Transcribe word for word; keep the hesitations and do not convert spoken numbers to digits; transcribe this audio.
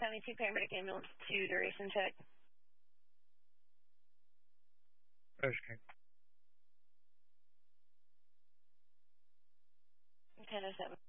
seventy-two paramedic ambulance to duration check. Okay. ten oh seven.